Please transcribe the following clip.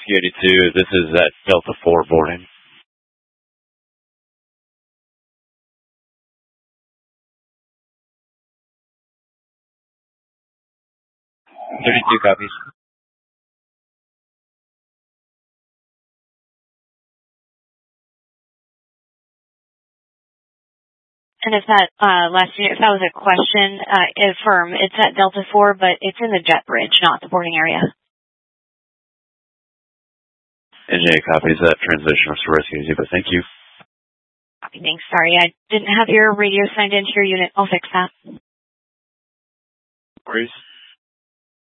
Rescue 82, this is at Delta 4 boarding. 32 copies. And if that last unit, if that was a question, affirm, it's at Delta 4, but it's in the jet bridge, not the boarding area. NJ copies that transition to Rescue 82, but thank you. Copy, thanks. Sorry, I didn't have your radio signed into your unit. I'll fix that. No worries.